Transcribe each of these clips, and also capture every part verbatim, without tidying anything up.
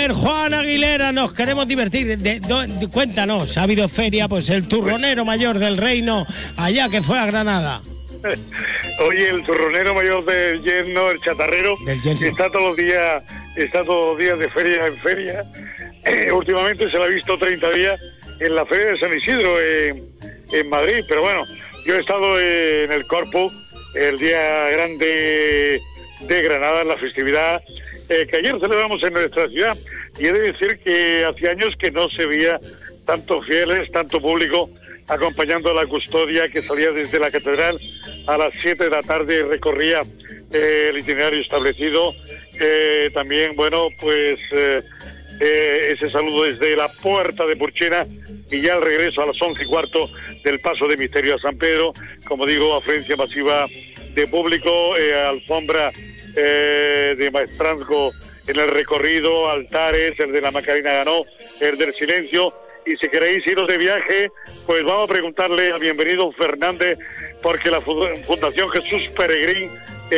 ver, Juan Aguilera, nos queremos divertir. De, de, de, cuéntanos, ha habido feria, pues el turronero mayor del reino, allá que fue a Granada. Oye, el turronero mayor del yerno, el chatarrero, está todos los días, está todos los días de feria en feria. Eh, últimamente se la ha visto treinta días en la feria de San Isidro, en, en Madrid, pero bueno, yo he estado en el Corpus, el día grande de Granada, en la festividad eh, que ayer celebramos en nuestra ciudad, y he de decir que hacía años que no se veía tantos fieles, tanto público acompañando a la custodia que salía desde la catedral a las siete de la tarde y recorría eh, el itinerario establecido. Eh, también, bueno, pues eh, eh, ese saludo desde la puerta de Purchena y ya el regreso a las once y cuarto del paso de misterio a San Pedro. Como digo, afluencia masiva de público, eh, alfombra eh, de maestrazgo en el recorrido, altares, el de la Macarena ganó, el del silencio. Y si queréis iros de viaje, pues vamos a preguntarle a Bienvenido Fernández, porque la Fundación Jesús Peregrín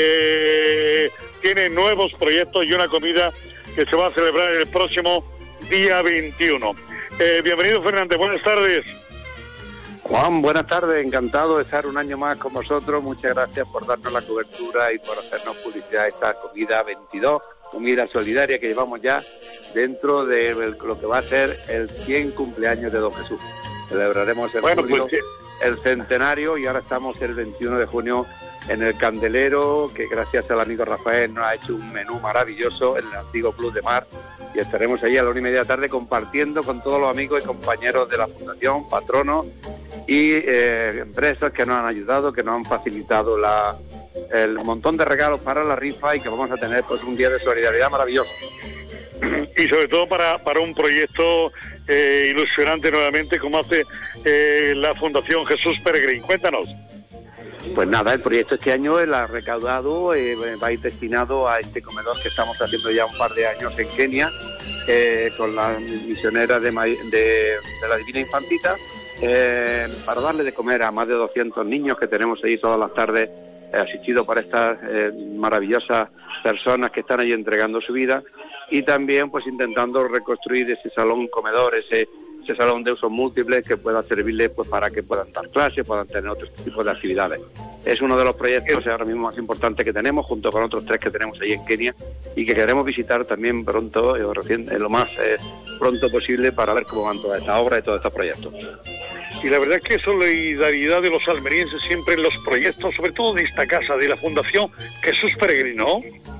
eh, tiene nuevos proyectos y una comida que se va a celebrar el próximo día veintiuno. Eh, bienvenido Fernández, buenas tardes. Juan, buenas tardes, encantado de estar un año más con vosotros. Muchas gracias por darnos la cobertura y por hacernos publicidad esta comida veintidós, comida solidaria que llevamos ya dentro de lo que va a ser el cien cumpleaños de Don Jesús. Celebraremos el, bueno, julio, pues, el centenario, y ahora estamos el veintiuno de junio en el Candelero, que gracias al amigo Rafael nos ha hecho un menú maravilloso en el antiguo Club de Mar, y estaremos allí a la una y media de la tarde compartiendo con todos los amigos y compañeros de la Fundación, patronos y eh, empresas que nos han ayudado, que nos han facilitado la, el montón de regalos para la rifa, y que vamos a tener pues un día de solidaridad maravilloso. Y sobre todo para, para un proyecto eh, ilusionante nuevamente como hace eh, la Fundación Jesús Peregrín. Cuéntanos. Pues nada, el proyecto este año el ha recaudado, eh, va a ir destinado a este comedor que estamos haciendo ya un par de años en Kenia, eh, con las misioneras de, de, de la Divina Infantita, eh, para darle de comer a más de doscientos niños que tenemos ahí todas las tardes, eh, asistidos por estas eh, maravillosas personas que están ahí entregando su vida, y también pues intentando reconstruir ese salón comedor, ese ese salón de usos múltiples que pueda servirles pues para que puedan dar clases, puedan tener otros tipos de actividades. Es uno de los proyectos ahora mismo más importantes que tenemos, junto con otros tres que tenemos ahí en Kenia, y que queremos visitar también pronto, eh, recién, eh, lo más eh, pronto posible, para ver cómo van todas estas obras y todos estos proyectos. Y la verdad es que solidaridad de los almerienses siempre en los proyectos, sobre todo de esta casa, de la Fundación Jesús Peregrín, ¿no?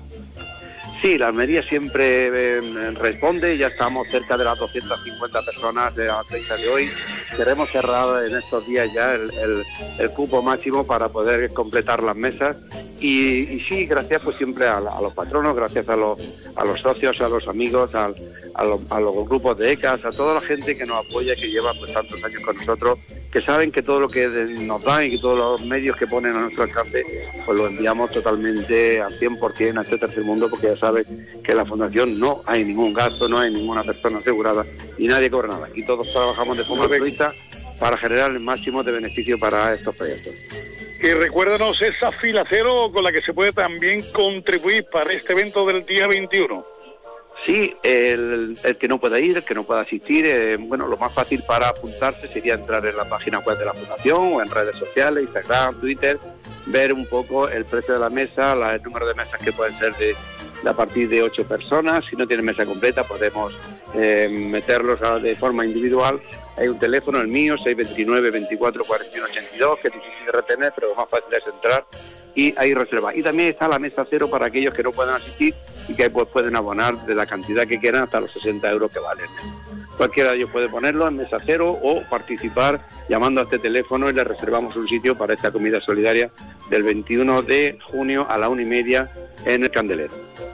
Sí, la Almería siempre eh, responde. Ya estamos cerca de las doscientas cincuenta personas de la fecha de hoy. Queremos cerrar en estos días ya el, el, el cupo máximo para poder completar las mesas. Y, y sí, gracias pues siempre a, a los patronos, gracias a los, a los socios, a los amigos, a, a, lo, a los grupos de E C A S, a toda la gente que nos apoya, que lleva pues tantos años con nosotros, que saben que todo lo que nos dan y que todos los medios que ponen a nuestro alcance, pues lo enviamos totalmente al cien por ciento a este tercer mundo, porque ya saben que en la Fundación no hay ningún gasto, no hay ninguna persona asegurada y nadie cobra nada. Y todos trabajamos de forma gratuita para generar el máximo de beneficio para estos proyectos. Y recuérdanos esa fila cero con la que se puede también contribuir para este evento del día veintiuno. Sí, el, el que no pueda ir, el que no pueda asistir, eh, bueno, lo más fácil para apuntarse sería entrar en la página web de la Fundación o en redes sociales, Instagram, Twitter, ver un poco el precio de la mesa, la, el número de mesas que pueden ser de, de a partir de ocho personas. Si no tienen mesa completa, podemos eh, meterlos a, de forma individual. Hay un teléfono, el mío, seis dos nueve, veinticuatro, cuarenta y uno, ochenta y dos, que es difícil de retener, pero lo más fácil es entrar y ahí reservar. Y también está la mesa cero para aquellos que no puedan asistir y que pues pueden abonar de la cantidad que quieran hasta los sesenta euros que valen. Cualquiera de ellos puede ponerlo en mesa cero o participar llamando a este teléfono, y le reservamos un sitio para esta comida solidaria del veintiuno de junio a la una y media en el Candelero.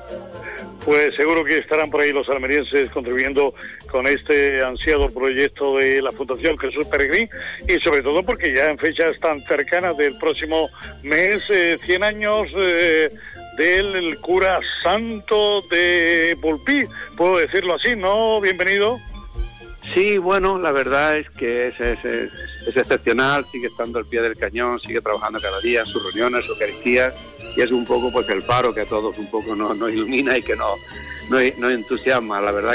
Pues seguro que estarán por ahí los almerienses contribuyendo con este ansiado proyecto de la Fundación Jesús Peregrín, y sobre todo porque ya en fechas tan cercanas del próximo mes, eh, cien años eh, del el cura santo de Pulpí, puedo decirlo así, ¿no? Bienvenido. Sí, bueno, la verdad es que es, es, es, es excepcional, sigue estando al pie del cañón, sigue trabajando cada día en sus reuniones, sus eucaristías, y es un poco pues el faro que a todos un poco nos, nos ilumina y que nos, nos, nos entusiasma. La verdad